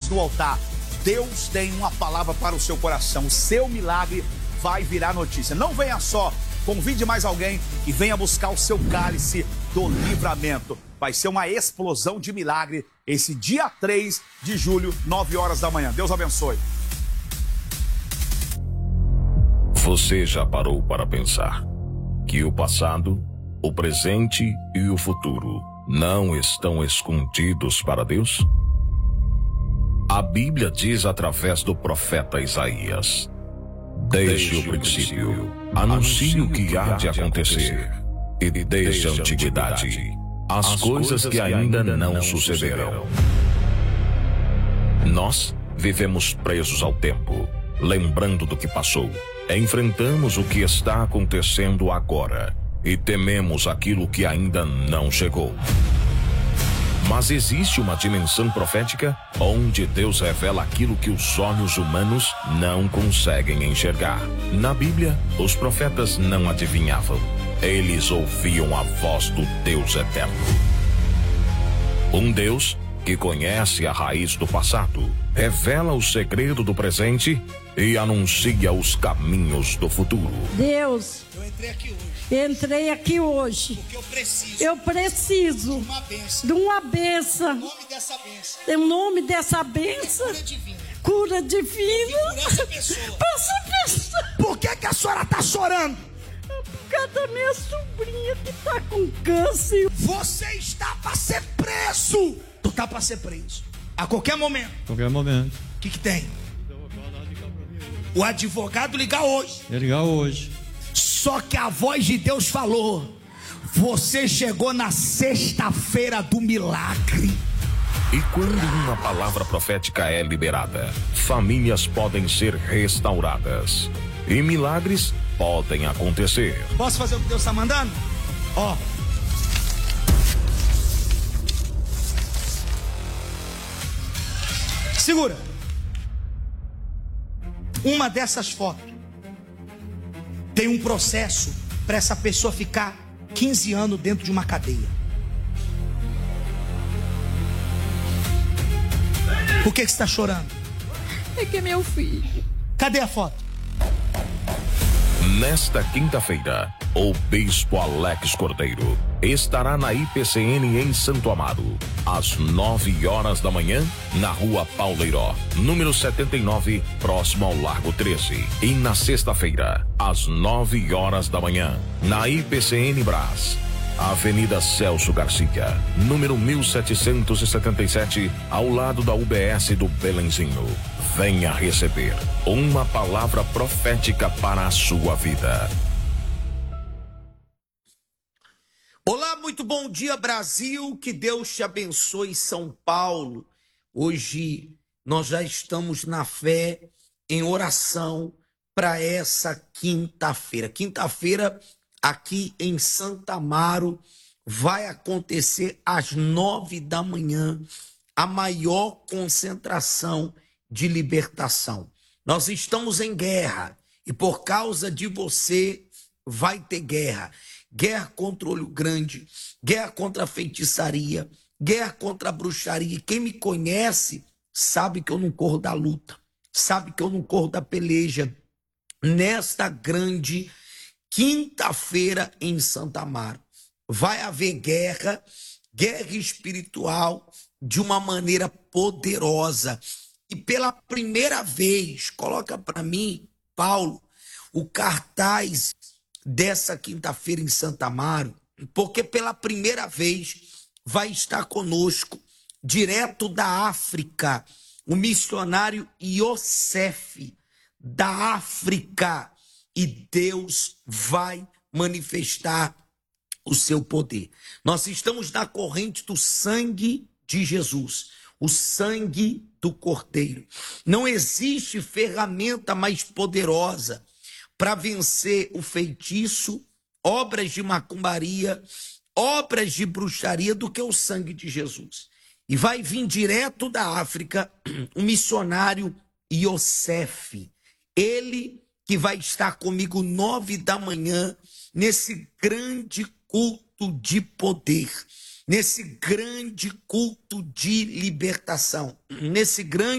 no altar. Deus tem uma palavra para o seu coração. O seu milagre vai virar notícia. Não venha só, convide mais alguém e venha buscar o seu cálice do livramento. Vai ser uma explosão de milagre esse dia 3 de julho, 9 horas da manhã. Deus abençoe. Você já parou para pensar que o passado, o presente e o futuro não estão escondidos para Deus? A Bíblia diz através do profeta Isaías: desde o princípio, anuncio o que há de acontecer, e desde a antiguidade, as coisas que ainda não sucederão. Nós vivemos presos ao tempo, lembrando do que passou. Enfrentamos o que está acontecendo agora e tememos aquilo que ainda não chegou. Mas existe uma dimensão profética onde Deus revela aquilo que os olhos humanos não conseguem enxergar. Na Bíblia, os profetas não adivinhavam. Eles ouviam a voz do Deus eterno. Um Deus que conhece a raiz do passado, revela o segredo do presente e anuncia os caminhos do futuro. Deus, entrei aqui hoje. Porque eu preciso de uma benção. O nome dessa benção, cura divina. Para essa pessoa. Por que a senhora está chorando? Por causa da minha sobrinha que está com câncer. Você está para ser preso. Tu está para ser preso. A qualquer momento. Qualquer momento. O que tem? O advogado ligar hoje. Ele ligar hoje. Só que a voz de Deus falou: você chegou na sexta-feira do milagre. E quando uma palavra profética é liberada, famílias podem ser restauradas e milagres podem acontecer. Posso fazer o que Deus está mandando? Ó. Segura. Uma dessas fotos tem um processo para essa pessoa ficar 15 anos dentro de uma cadeia. Por que você está chorando? É que é meu filho. Cadê a foto? Nesta quinta-feira, o Bispo Alex Cordeiro estará na IPCN em Santo Amaro, às 9 horas da manhã, na rua Pauleiró, número 79, próximo ao Largo 13. E na sexta-feira, às 9 horas da manhã, na IPCN Brás, Avenida Celso Garcia, número 1777, ao lado da UBS do Belenzinho. Venha receber uma palavra profética para a sua vida. Olá, muito bom dia, Brasil. Que Deus te abençoe, São Paulo. Hoje nós já estamos na fé, em oração para essa quinta-feira. Quinta-feira, aqui em Santa Amaro, vai acontecer às 9 da manhã a maior concentração de libertação. Nós estamos em guerra e por causa de você vai ter guerra. Guerra contra o olho grande, guerra contra a feitiçaria, guerra contra a bruxaria. E quem me conhece sabe que eu não corro da luta, sabe que eu não corro da peleja. Nesta grande quinta-feira em Santa Amaro, vai haver guerra, guerra espiritual de uma maneira poderosa. E pela primeira vez, coloca para mim, Paulo, o cartaz dessa quinta-feira em Santa Amaro, porque pela primeira vez vai estar conosco, direto da África, o missionário Iosef, da África, e Deus vai manifestar o seu poder. Nós estamos na corrente do sangue de Jesus, o sangue do Cordeiro. Não existe ferramenta mais poderosa para vencer o feitiço, obras de macumbaria, obras de bruxaria do que o sangue de Jesus. E vai vir direto da África um missionário Iosef. Ele que vai estar comigo 9 da manhã nesse grande culto de poder, nesse grande culto de libertação, nesse grande